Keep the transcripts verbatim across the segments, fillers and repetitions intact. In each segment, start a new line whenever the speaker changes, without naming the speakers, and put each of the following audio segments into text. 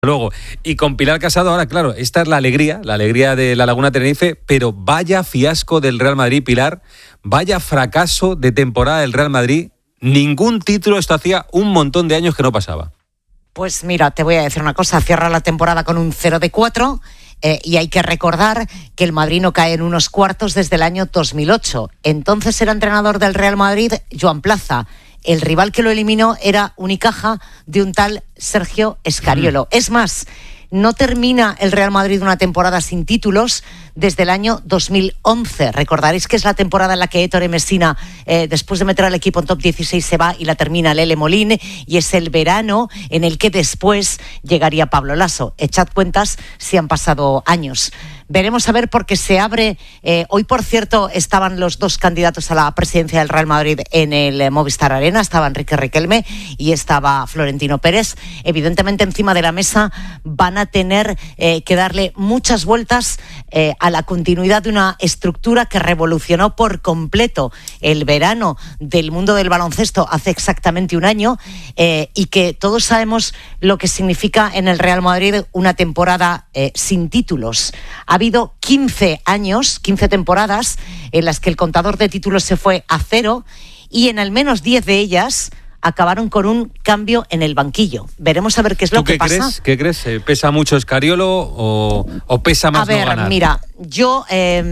Luego, y con Pilar Casado, ahora claro, esta es la alegría, la alegría de la Laguna Tenerife, pero vaya fiasco del Real Madrid, Pilar, vaya fracaso de temporada del Real Madrid, ningún título, esto hacía un montón de años que no pasaba.
Pues mira, te voy a decir una cosa, cierra la temporada con un cero de cuatro eh, y hay que recordar que el Madrid no cae en unos cuartos desde el año dos mil ocho. Entonces era entrenador del Real Madrid Joan Plaza. El rival que lo eliminó era Unicaja de un tal Sergio Scariolo. Mm. Es más, no termina el Real Madrid una temporada sin títulos desde el año dos mil once. Recordaréis que es la temporada en la que Ettore Messina, eh, después de meter al equipo en top dieciséis, se va y la termina Lele Molín, y es el verano en el que después llegaría Pablo Lasso. Echad cuentas si han pasado años. Veremos a ver, porque se abre... Eh, hoy, por cierto, estaban los dos candidatos a la presidencia del Real Madrid en el eh, Movistar Arena. Estaba Enrique Riquelme y estaba Florentino Pérez. Evidentemente, encima de la mesa van a tener eh, que darle muchas vueltas eh, a la continuidad de una estructura que revolucionó por completo el verano del mundo del baloncesto hace exactamente un año eh, y que todos sabemos lo que significa en el Real Madrid una temporada eh, sin títulos. Ha habido quince años, quince temporadas en las que el contador de títulos se fue a cero y en al menos diez de ellas acabaron con un cambio en el banquillo. Veremos a ver qué es lo que pasa.
Crees? ¿Qué crees? ¿Pesa mucho Scariolo o, o pesa más
a ver,
no ganar?
Mira, yo,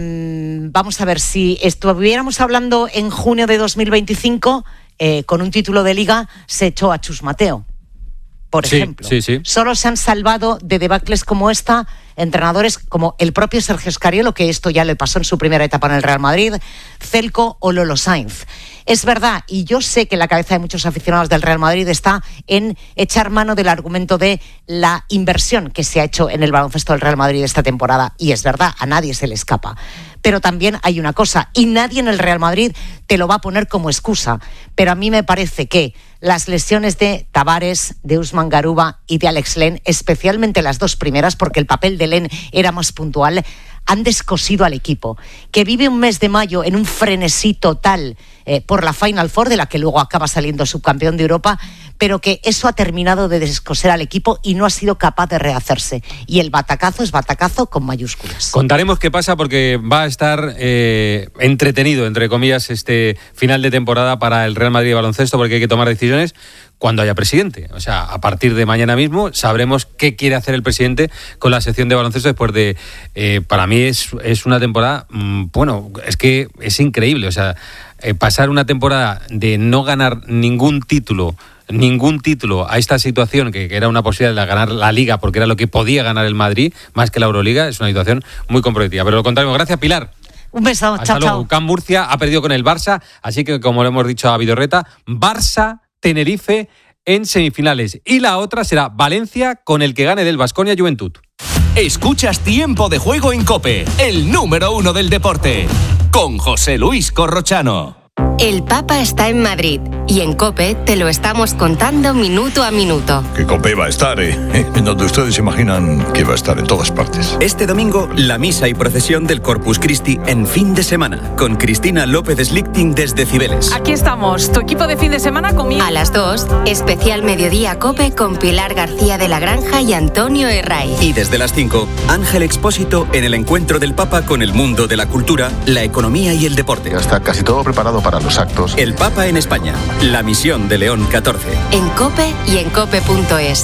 eh, vamos a ver, si estuviéramos hablando en junio de dos mil veinticinco, eh, con un título de Liga se echó a Chus Mateo, por
sí,
ejemplo.
Sí, sí.
Solo se han salvado de debacles como esta entrenadores como el propio Sergio Scariolo, que esto ya le pasó en su primera etapa en el Real Madrid, Celco o Lolo Sainz. Es verdad, y yo sé que la cabeza de muchos aficionados del Real Madrid está en echar mano del argumento de la inversión que se ha hecho en el baloncesto del Real Madrid esta temporada, y es verdad, a nadie se le escapa. Pero también hay una cosa, y nadie en el Real Madrid te lo va a poner como excusa, pero a mí me parece que las lesiones de Tavares, de Usman Garuba y de Alex Len, especialmente las dos primeras, porque el papel de Len era más puntual, han descosido al equipo, que vive un mes de mayo en un frenesí total eh, por la Final Four, de la que luego acaba saliendo subcampeón de Europa, pero que eso ha terminado de descoser al equipo y no ha sido capaz de rehacerse. Y el batacazo es batacazo con mayúsculas.
Contaremos qué pasa, porque va a estar eh, entretenido, entre comillas, este final de temporada para el Real Madrid de baloncesto, porque hay que tomar decisiones cuando haya presidente. O sea, a partir de mañana mismo sabremos qué quiere hacer el presidente con la sección de baloncesto después de... Eh, para mí es, es una temporada... Mmm, bueno, es que es increíble. O sea, eh, pasar una temporada de no ganar ningún título... ningún título a esta situación, que, que era una posibilidad de ganar la Liga, porque era lo que podía ganar el Madrid, más que la Euroliga, es una situación muy comprometida. Pero lo contrario, gracias, Pilar.
Un beso,
Hasta
chao,
luego.
chao.
UCAM Murcia ha perdido con el Barça, así que, como le hemos dicho a Vidorreta, Barça-Tenerife en semifinales. Y la otra será Valencia con el que gane del Baskonia Juventud.
Escuchas Tiempo de Juego en COPE, el número uno del deporte, con José Luis Corrochano.
El Papa está en Madrid y en COPE te lo estamos contando minuto a minuto.
Que COPE va a estar, ¿eh? En donde ustedes imaginan que va a estar, en todas partes.
Este domingo, la misa y procesión del Corpus Christi en fin de semana, con Cristina López Slichting desde Cibeles.
Aquí estamos, tu equipo de fin de semana conmigo.
A las dos, especial Mediodía COPE con Pilar García de la Granja y Antonio Herray.
Y desde las cinco, Ángel Expósito en el encuentro del Papa con el mundo de la cultura, la economía y el deporte.
Ya está casi todo preparado para los actos.
El Papa en España, la misión de León catorce.
En COPE y en cope punto es.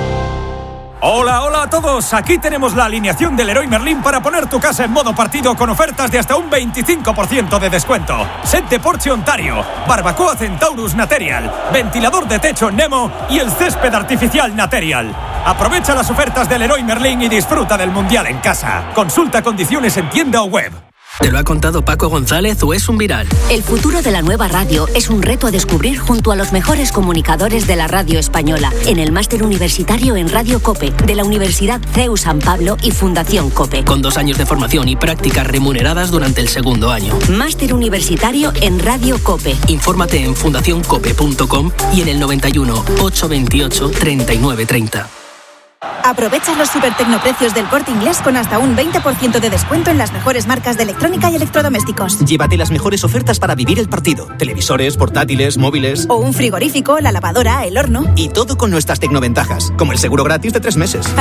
Hola, hola a todos. Aquí tenemos la alineación del Leroy Merlin para poner tu casa en modo partido con ofertas de hasta un veinticinco por ciento de descuento. Set de porche Ontario, barbacoa Centaurus Material, ventilador de techo Nemo y el césped artificial Material. Aprovecha las ofertas del Leroy Merlin y disfruta del Mundial en casa. Consulta condiciones en tienda o web.
¿Te lo ha contado Paco González o es un viral?
El futuro de la nueva radio es un reto a descubrir junto a los mejores comunicadores de la radio española en el máster universitario en Radio COPE de la Universidad C E U San Pablo y Fundación COPE.
Con dos años de formación y prácticas remuneradas durante el segundo año.
Máster universitario en Radio COPE.
Infórmate en fundación cope punto com y en el noventa y uno, ochocientos veintiocho, treinta y nueve treinta.
Aprovecha los super tecnoprecios del Corte Inglés con hasta un veinte por ciento de descuento en las mejores marcas de electrónica y electrodomésticos.
Llévate las mejores ofertas para vivir el partido. Televisores, portátiles, móviles...
O un frigorífico, la lavadora, el horno...
Y todo con nuestras tecnoventajas, como el seguro gratis de tres meses.